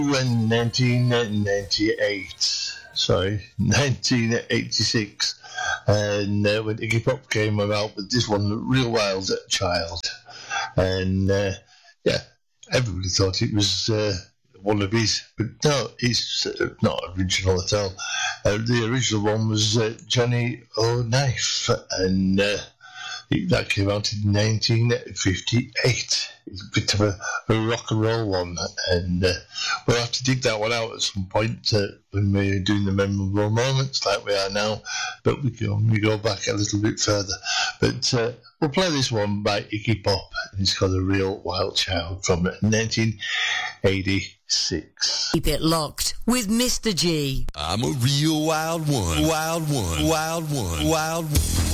in 1998, sorry, 1986, and when Iggy Pop came about with this one, Real Wild Child, and yeah, everybody thought it was one of his, but no, it's not original at all. The original one was Johnny O'Knife, and that came out in 1958. It's a bit of a rock and roll one, and we'll have to dig that one out at some point when we're doing the memorable moments like we are now, but we go back a little bit further. But we'll play this one by Iggy Pop, and it's called A Real Wild Child from 1986. Keep it locked with Mr. G. I'm a real wild one. Wild one. Wild one. Wild one.